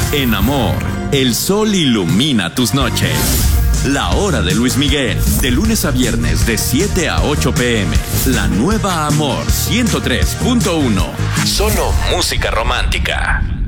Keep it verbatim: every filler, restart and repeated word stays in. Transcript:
En amor, el sol ilumina tus noches. La hora de Luis Miguel, de lunes a viernes de siete a ocho pm. La nueva Amor ciento tres punto uno. Solo música romántica.